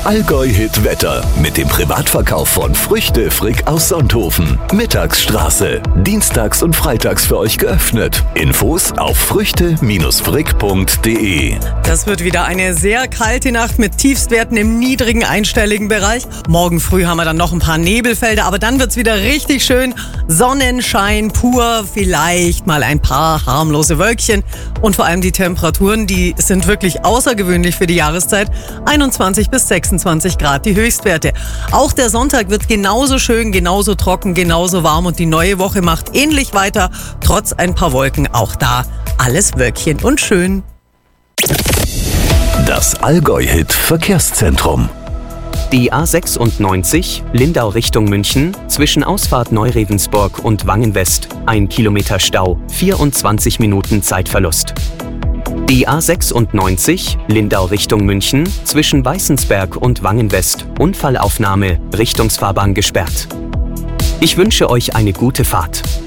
Allgäu-Hit Wetter mit dem Privatverkauf von Früchte Frick aus Sonthofen. Mittagsstraße. Dienstags und freitags für euch geöffnet. Infos auf früchte-frick.de. Das wird wieder eine sehr kalte Nacht mit Tiefstwerten im niedrigen einstelligen Bereich. Morgen früh haben wir dann noch ein paar Nebelfelder, aber dann wird's wieder richtig schön. Sonnenschein pur, vielleicht mal ein paar harmlose Wölkchen. Und vor allem die Temperaturen, die sind wirklich außergewöhnlich für die Jahreszeit. 21 bis 26 Grad die Höchstwerte. Auch der Sonntag wird genauso schön, genauso trocken, genauso warm und die neue Woche macht ähnlich weiter, trotz ein paar Wolken. Auch da alles Wölkchen und schön. Das Allgäu-Hit Verkehrszentrum. Die A96 Lindau Richtung München zwischen Ausfahrt Neurevensburg und Wangen-West 1 Kilometer Stau, 24 Minuten Zeitverlust. Die A96 Lindau Richtung München zwischen Weißensberg und Wangen-West Unfallaufnahme, Richtungsfahrbahn gesperrt. Ich wünsche euch eine gute Fahrt.